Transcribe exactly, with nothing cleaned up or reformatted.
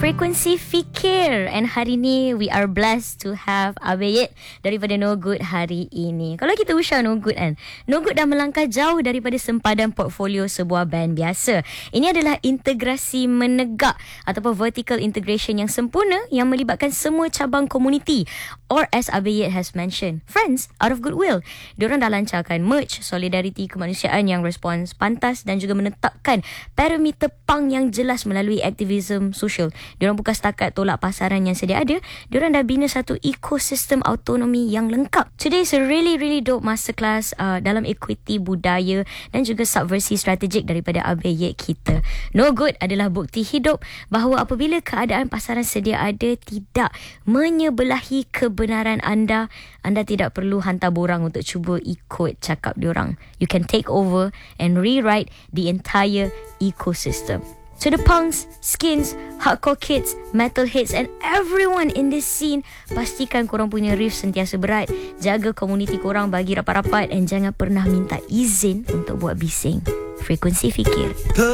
Frekuensi Fikir. And hari ni we are blessed to have Abeyet daripada No Good hari ini. Kalau kita usah No Good kan, No Good dah melangkah jauh daripada sempadan portfolio sebuah band biasa. Ini adalah integrasi menegak ataupun vertical integration yang sempurna yang melibatkan semua cabang komuniti, or as Abeyet has mentioned, friends out of goodwill. Diorang dah lancarkan merch, solidariti kemanusiaan yang respons pantas dan juga menetapkan parameter pang yang jelas melalui aktivisme sosial. Diorang bukan setakat tolak pasaran yang sedia ada, diorang dah bina satu ekosistem autonomi yang lengkap. Today is a really really dope masterclass uh, dalam equity budaya dan juga subversi strategik daripada Abeyet kita. No Good adalah bukti hidup bahawa apabila keadaan pasaran sedia ada tidak menyebelahi kebenaran anda, anda tidak perlu hantar borang untuk cuba ikut cakap diorang. You can take over and rewrite the entire ecosystem. To the punks, skins, hardcore kids, metalheads and everyone in this scene, pastikan korang punya riff sentiasa berat. Jaga komuniti korang bagi rapat-rapat and jangan pernah minta izin untuk buat bising. Frekuensi Fikir.